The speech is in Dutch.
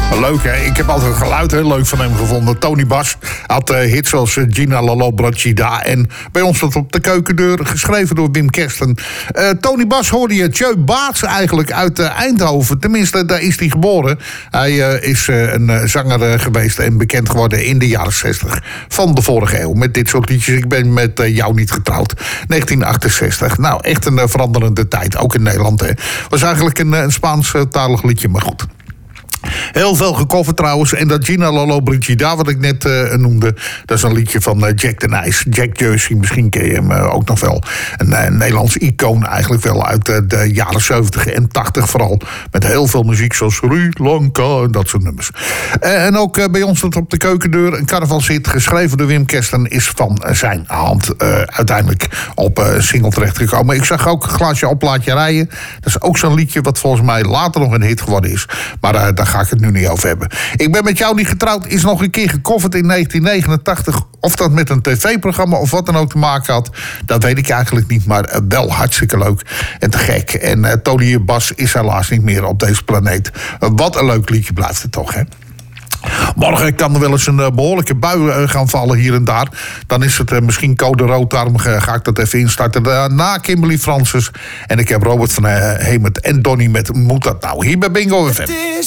Leuk, hè? Ik heb altijd het geluid heel leuk van hem gevonden. Tony Bas had hits zoals Gina Lalo Bracida. En bij ons stond op de keukendeur, geschreven door Wim Kersten. Tony Bas hoorde je Tjeu Baats eigenlijk uit Eindhoven. Tenminste, daar is hij geboren. Hij is een zanger geweest en bekend geworden in de jaren 60 van de vorige eeuw. Met dit soort liedjes. Ik ben met jou niet getrouwd. 1968. Nou, echt een veranderende tijd. Ook in Nederland, hè. Was eigenlijk een Spaans-talig liedje, maar goed. Heel veel gecoverd trouwens. En dat Gina Lalo Brigida, wat ik net noemde, dat is een liedje van Jack de Nijs. Jack Jersey, misschien ken je hem ook nog wel. Een Nederlands icoon eigenlijk wel uit de jaren 70 en 80 vooral. Met heel veel muziek zoals Sri Lanka en dat soort nummers. En ook bij ons op de keukendeur een carnavalshit geschreven door Wim Kersten is van zijn hand uiteindelijk op single terechtgekomen. Ik zag ook een glaasje op laat je rijden. Dat is ook zo'n liedje wat volgens mij later nog een hit geworden is. Maar daar ga ik het nu niet over hebben. Ik ben met jou niet getrouwd is nog een keer gecoverd in 1989. Of dat met een tv-programma of wat dan ook te maken had, dat weet ik eigenlijk niet. Maar wel hartstikke leuk en te gek. En Tony Bas is helaas niet meer op deze planeet. Wat een leuk liedje blijft het toch, hè? Morgen kan er wel eens een behoorlijke bui gaan vallen hier en daar. Dan is het misschien code rood, daarom ga ik dat even instarten. Daarna Kimberly Francis. En ik heb Robert van Hemert en Donnie met Moet dat nou? Hier bij Bingo FM.